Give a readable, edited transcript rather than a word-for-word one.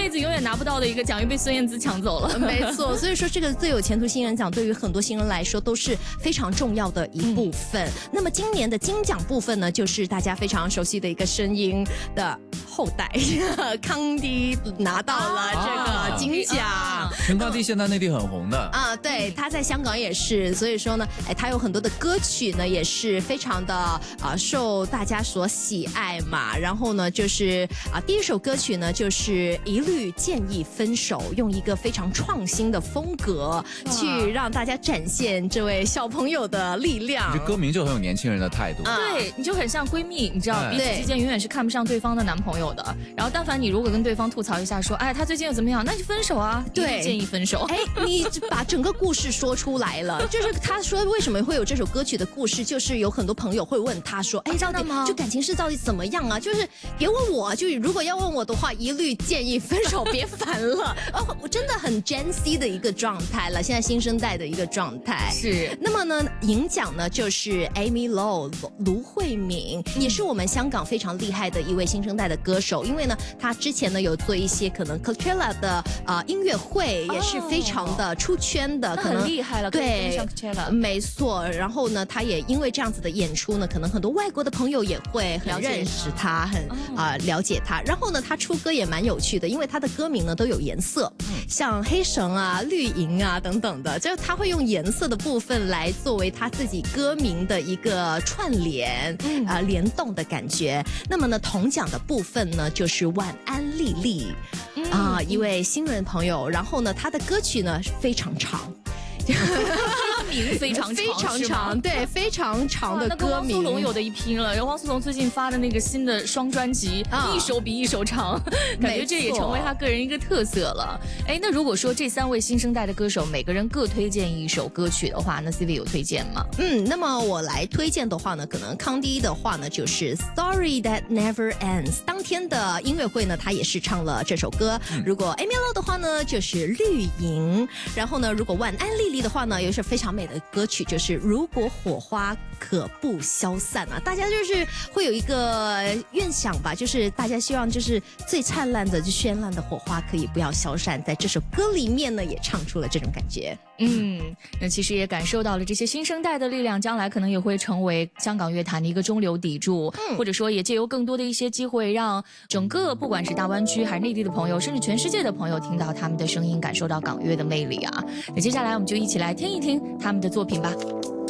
辈子永远拿不到的一个奖又被孙燕姿抢走了。 没错，所以说这个最有前途新人奖对于很多新人来说都是非常重要的一部分。那么今年的金奖部分呢，就是大家非常熟悉的一个声音的后代康帝拿到了这个金奖。 陈康帝现在内地很红的啊，对，他在香港也是，所以说呢，他有很多的歌曲呢，也是非常的受大家所喜爱嘛。然后呢，就是第一首歌曲呢，就是一律建议分手，用一个非常创新的风格去让大家展现这位小朋友的力量。 这歌名就很有年轻人的态度， 对，你就很像闺蜜，你知道彼此之间永远是看不上对方的男朋友的。然后但凡你如果跟对方吐槽一下说，哎，他最近又怎么样，那就分手啊， 对， 建议分手。 哎，你把整个故事说出来了，就是他说为什么会有这首歌曲的故事，就是有很多朋友会问他说，哎，到底就感情是到底怎么样啊？就是别问我，就如果要问我的话，一律建议分手，别烦了。我真的很 Gen Z 的一个状态了，现在新生代的一个状态是。 那么呢，银奖呢就是 Amy Lo 卢慧敏，也是我们香港非常厉害的一位新生代的歌手，因为呢，他之前呢有做一些可能 Coachella 的音乐会，也是非常的出圈的，可能很厉害了， 对，没错。然后呢，他也因为这样子的演出呢，可能很多外国的朋友也会很认识他，很了解他。然后呢，他出歌也蛮有趣的，因为他的歌名呢都有颜色，像黑绳啊、绿银啊等等的，就他会用颜色的部分来作为他自己歌名的一个串联，联动的感觉。那么呢，铜奖的部分呢，就是晚安丽丽，一位新人朋友。然后呢，他的歌曲呢非常长。 歌名非常长，对，非常长的歌名。 那跟汪苏泷有的一拼了。然后汪苏泷最近发的那个新的双专辑，一首比一首长，感觉这也成为他个人一个特色了。哎，那如果说这3位新生代的歌手每个人各推荐一首歌曲的话，那 CV 有推荐吗？ 那么我来推荐的话呢，可能康帝的话呢就是 Story That Never Ends。当天的音乐会呢，他也是唱了这首歌。如果 Amy Lo 的话呢，就是绿银。然后呢，如果晚安丽丽的话呢，有一首非常美的歌曲，就是如果火花可不消散啊，大家就是会有一个愿想吧，就是大家希望就是最灿烂的、就绚烂的火花可以不要消散，在这首歌里面呢，也唱出了这种感觉。 那其实也感受到了这些新生代的力量，将来可能也会成为香港乐坛的一个中流砥柱，或者说也借由更多的一些机会，让整个不管是大湾区还是内地的朋友，甚至全世界的朋友听到他们的声音，感受到港乐的魅力啊。那接下来我们就一起来听一听他们的作品吧。